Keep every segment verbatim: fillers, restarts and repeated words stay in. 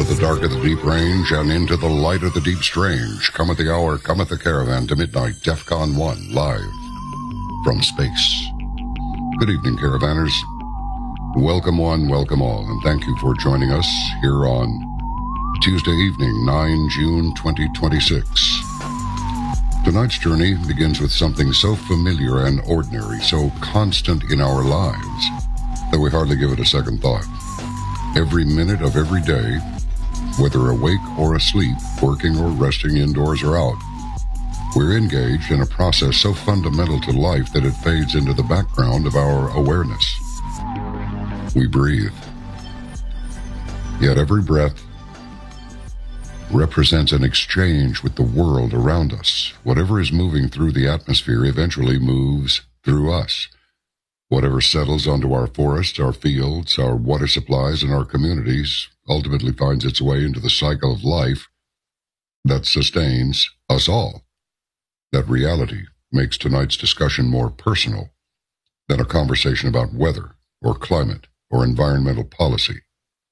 the dark of the deep range and into the light of the deep strange. Cometh the hour, cometh the caravan to midnight, DEFCON one, live from space. Good evening, caravanners. Welcome one, welcome all, and thank you for joining us here on Tuesday evening, the ninth of June, twenty twenty-six. Tonight's journey begins with something so familiar and ordinary, so constant in our lives, that we hardly give it a second thought. Every minute of every day, whether awake or asleep, working or resting indoors or out, we're engaged in a process so fundamental to life that it fades into the background of our awareness. We breathe. Yet every breath represents an exchange with the world around us. Whatever is moving through the atmosphere eventually moves through us. Whatever settles onto our forests, our fields, our water supplies, and our communities ultimately finds its way into the cycle of life that sustains us all. That reality makes tonight's discussion more personal than a conversation about weather or climate or environmental policy.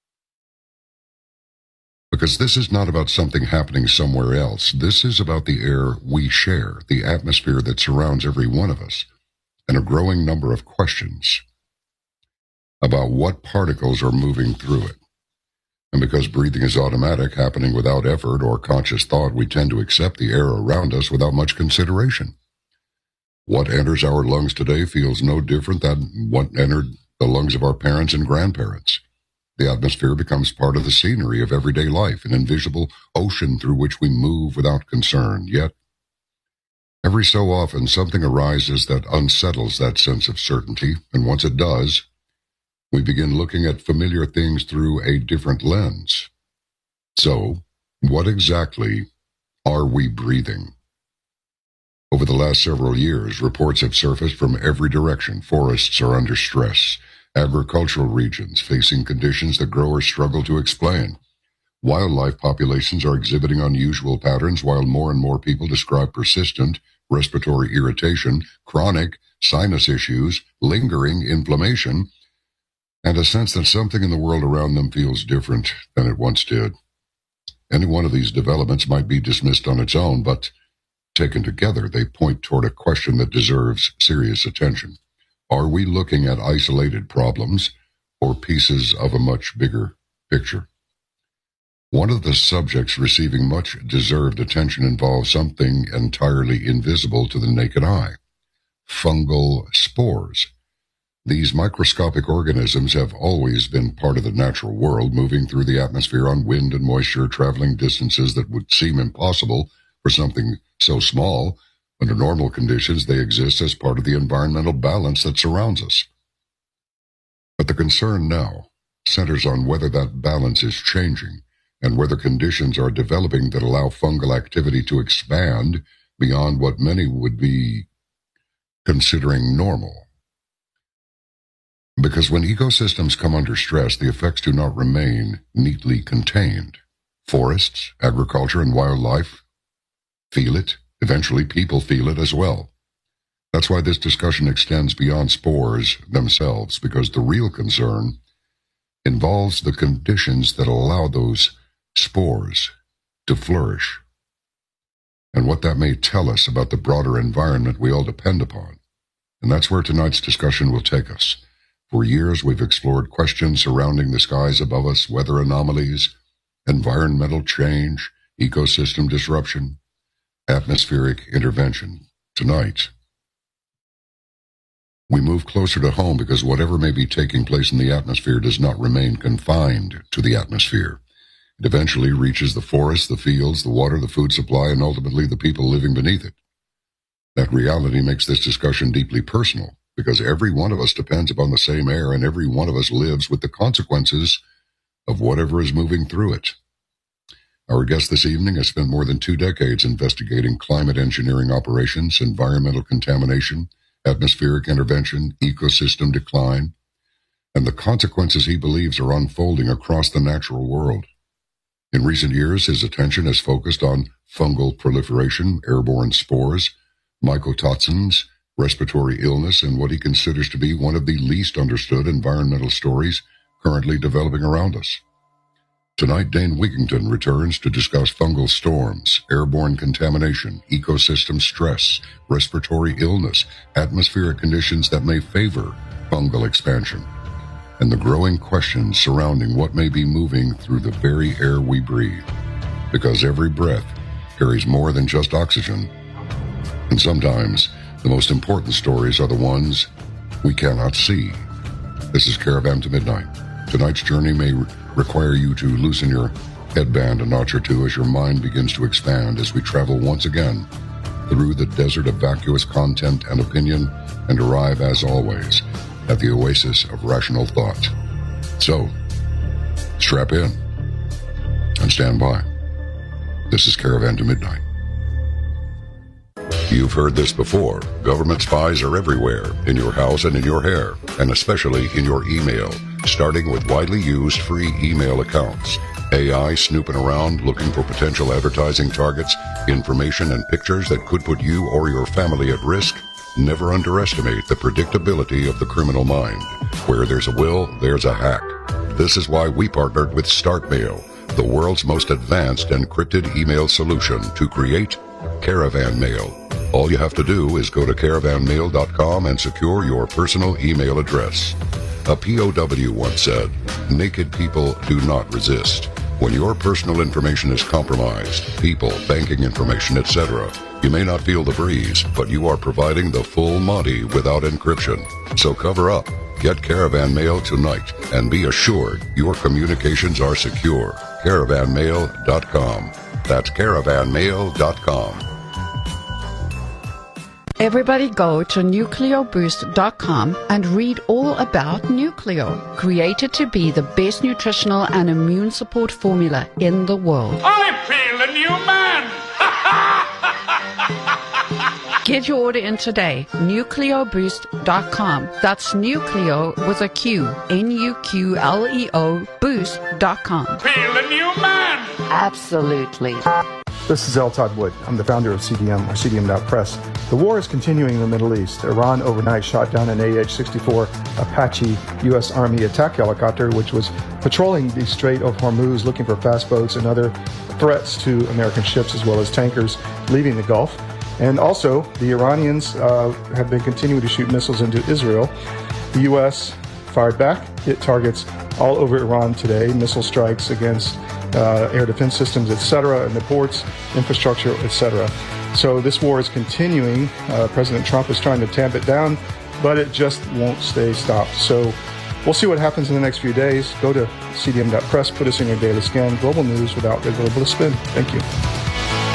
Because this is not about something happening somewhere else. This is about the air we share, the atmosphere that surrounds every one of us, and a growing number of questions about what particles are moving through it. And because breathing is automatic, happening without effort or conscious thought, we tend to accept the air around us without much consideration. What enters our lungs today feels no different than what entered the lungs of our parents and grandparents. The atmosphere becomes part of the scenery of everyday life, an invisible ocean through which we move without concern. Yet, every so often, something arises that unsettles that sense of certainty, and once it does, we begin looking at familiar things through a different lens. So, what exactly are we breathing? Over the last several years, reports have surfaced from every direction. Forests are under stress. Agricultural regions facing conditions that growers struggle to explain. Wildlife populations are exhibiting unusual patterns, while more and more people describe persistent respiratory irritation, chronic sinus issues, lingering inflammation, and a sense that something in the world around them feels different than it once did. Any one of these developments might be dismissed on its own, but taken together, they point toward a question that deserves serious attention. Are we looking at isolated problems or pieces of a much bigger picture? One of the subjects receiving much deserved attention involves something entirely invisible to the naked eye: fungal spores. These microscopic organisms have always been part of the natural world, moving through the atmosphere on wind and moisture, traveling distances that would seem impossible for something so small. Under normal conditions, they exist as part of the environmental balance that surrounds us. But the concern now centers on whether that balance is changing and whether conditions are developing that allow fungal activity to expand beyond what many would be considering normal. Because when ecosystems come under stress, the effects do not remain neatly contained. Forests, agriculture, and wildlife feel it. Eventually, people feel it as well. That's why this discussion extends beyond spores themselves, because the real concern involves the conditions that allow those spores to flourish, and what that may tell us about the broader environment we all depend upon. And that's where tonight's discussion will take us. For years, we've explored questions surrounding the skies above us, weather anomalies, environmental change, ecosystem disruption, atmospheric intervention. Tonight, we move closer to home because whatever may be taking place in the atmosphere does not remain confined to the atmosphere. It eventually reaches the forests, the fields, the water, the food supply, and ultimately the people living beneath it. That reality makes this discussion deeply personal, because every one of us depends upon the same air, and every one of us lives with the consequences of whatever is moving through it. Our guest this evening has spent more than two decades investigating climate engineering operations, environmental contamination, atmospheric intervention, ecosystem decline, and the consequences he believes are unfolding across the natural world. In recent years, his attention has focused on fungal proliferation, airborne spores, mycotoxins, respiratory illness, and what he considers to be one of the least understood environmental stories currently developing around us. Tonight, Dane Wigington returns to discuss fungal storms, airborne contamination, ecosystem stress, respiratory illness, atmospheric conditions that may favor fungal expansion, and the growing questions surrounding what may be moving through the very air we breathe. Because every breath carries more than just oxygen. And sometimes, the most important stories are the ones we cannot see. This is Caravan to Midnight. Tonight's journey may re- require you to loosen your headband a notch or two as your mind begins to expand as we travel once again through the desert of vacuous content and opinion and arrive, as always, at the oasis of rational thought. So, strap in and stand by. This is Caravan to Midnight. You've heard this before. Government spies are everywhere, in your house and in your hair, and especially in your email, starting with widely used free email accounts. A I snooping around looking for potential advertising targets, information and pictures that could put you or your family at risk. Never underestimate the predictability of the criminal mind. Where there's a will, there's a hack. This is why we partnered with StartMail, the world's most advanced encrypted email solution, to create Caravan Mail. All you have to do is go to caravan mail dot com and secure your personal email address. A P O W once said, "Naked people do not resist." When your personal information is compromised, people, banking information, et cetera, you may not feel the breeze, but you are providing the full Monty without encryption. So cover up. Get Caravan Mail tonight and be assured your communications are secure. caravan mail dot com. That's caravan mail dot com. Everybody go to nucleo boost dot com and read all about Nucleo, created to be the best nutritional and immune support formula in the world. I feel a new man! Get your order in today, nucleo boost dot com. That's Nucleo with a Q, N U Q L E O, boost dot com. Feel a new man! Absolutely. This is L. Todd Wood. I'm the founder of C D M, or C D M dot press. The war is continuing in the Middle East. Iran overnight shot down an A H sixty-four Apache U S Army attack helicopter, which was patrolling the Strait of Hormuz looking for fast boats and other threats to American ships as well as tankers leaving the Gulf. And also, the Iranians uh, have been continuing to shoot missiles into Israel. The U S fired back, hit targets all over Iran today, missile strikes against uh, air defense systems, et cetera, and the ports, infrastructure, et cetera. So this war is continuing. Uh, President Trump is trying to tamp it down, but it just won't stay stopped. So we'll see what happens in the next few days. Go to C D M dot press, put us in your daily scan. Global news without the globalist spin. Thank you.